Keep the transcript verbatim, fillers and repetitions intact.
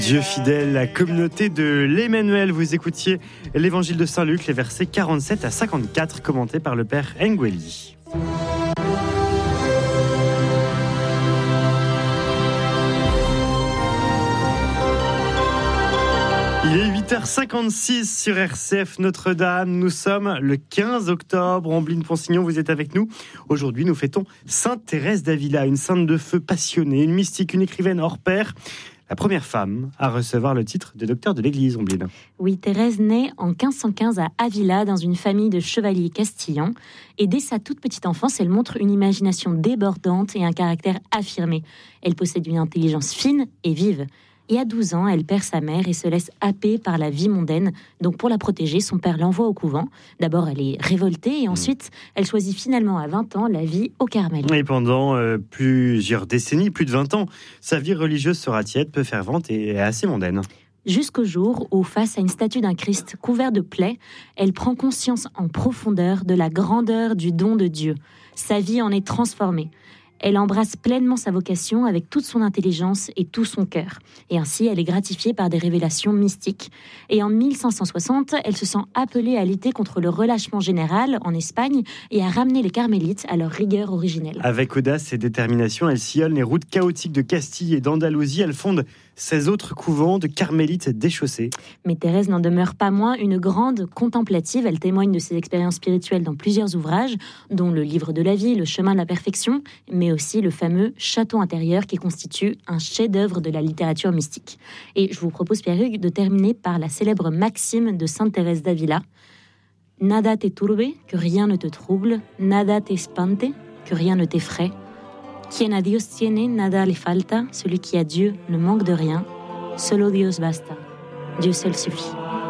Dieu fidèle, la communauté de l'Emmanuel. Vous écoutiez l'évangile de Saint-Luc, les versets quarante-sept à cinquante-quatre, commentés par le père Ngueli. Il est huit heures cinquante-six sur R C F Notre-Dame. Nous sommes le quinze octobre. Ambline Ponsignon, vous êtes avec nous. Aujourd'hui, nous fêtons Sainte Thérèse d'Avila, une sainte de feu passionnée, une mystique, une écrivaine hors pair. La première femme à recevoir le titre de docteur de l'Église, Ambline. Oui, Thérèse naît en quinze cent quinze à Avila, dans une famille de chevaliers castillans. Et dès sa toute petite enfance, elle montre une imagination débordante et un caractère affirmé. Elle possède une intelligence fine et vive. Et à douze ans, elle perd sa mère et se laisse happer par la vie mondaine. Donc pour la protéger, son père l'envoie au couvent. D'abord, elle est révoltée et ensuite, elle choisit finalement à vingt ans la vie au Carmel. Et pendant euh, plusieurs décennies, plus de vingt ans, sa vie religieuse sera tiède, peu fervente et assez mondaine. Jusqu'au jour où, face à une statue d'un Christ couvert de plaies, elle prend conscience en profondeur de la grandeur du don de Dieu. Sa vie en est transformée. Elle embrasse pleinement sa vocation avec toute son intelligence et tout son cœur. Et ainsi, elle est gratifiée par des révélations mystiques. Et en mille cinq cent soixante, elle se sent appelée à lutter contre le relâchement général en Espagne et à ramener les carmélites à leur rigueur originelle. Avec audace et détermination, elle sillonne les routes chaotiques de Castille et d'Andalousie. Elle fonde seize autres couvents de carmélites déchaussés. Mais Thérèse n'en demeure pas moins une grande contemplative. Elle témoigne de ses expériences spirituelles dans plusieurs ouvrages, dont le Livre de la vie, le Chemin de la perfection, mais aussi le fameux Château intérieur qui constitue un chef-d'œuvre de la littérature mystique. Et je vous propose, Pierre-Hugues, de terminer par la célèbre maxime de Sainte Thérèse d'Avila. Nada te turbe, que rien ne te trouble. Nada te espante, que rien ne t'effraie. Quien a Dios tiene, nada le falta. Celui qui a Dieu ne manque de rien. Solo Dios basta. Dieu seul suffit.